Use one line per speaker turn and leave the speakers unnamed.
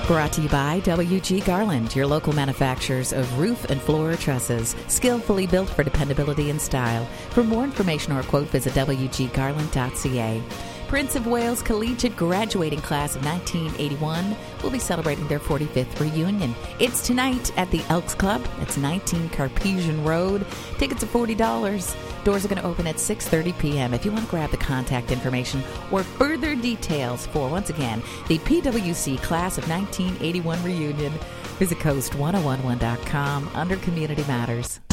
Brought to you by W.G. Garland, your local manufacturers of roof and floor trusses, skillfully built for dependability and style. For more information or a quote, visit wggarland.ca. Prince of Wales Collegiate graduating class of 1981 will be celebrating their 45th reunion. It's tonight at the Elks Club. It's 19 Carpesian Road. Tickets are $40. Doors are going to open at 6:30 p.m. If you want to grab the contact information or further details for, once again, the PWC Class of 1981 reunion, visit coast1011.com under Community Matters.